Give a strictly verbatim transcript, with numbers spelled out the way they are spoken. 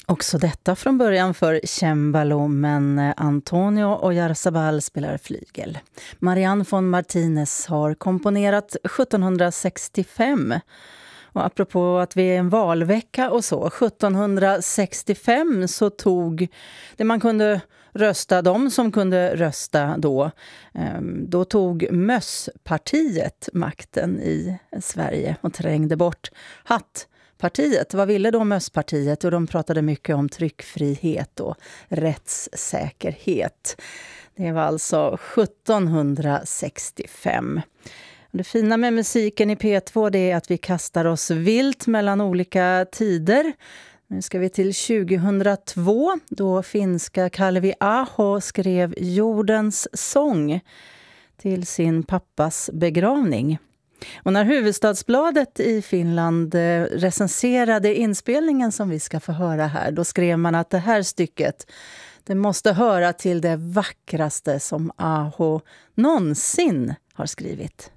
Också detta från början för cembalo, men Antonio Oyarzabal spelar flygel. Marianne von Martinez har komponerat sjuttonhundrasextiofem. Och apropå att vi är en valvecka och så, sjuttonhundrasextiofem så tog det man kunde rösta, de som kunde rösta då, då tog Mösspartiet makten i Sverige och trängde bort Hattpartiet. Vad ville då Mösspartiet? Och de pratade mycket om tryckfrihet och rättssäkerhet. Det var alltså sjuttonhundrasextiofem. Det fina med musiken i P två det är att vi kastar oss vilt mellan olika tider. Nu ska vi till tjugohundratvå då finska Kalvi Aho skrev Jordens sång till sin pappas begravning. Och när Hufvudstadsbladet i Finland recenserade inspelningen som vi ska få höra här, då skrev man att det här stycket det måste höra till det vackraste som Aho någonsin har skrivit.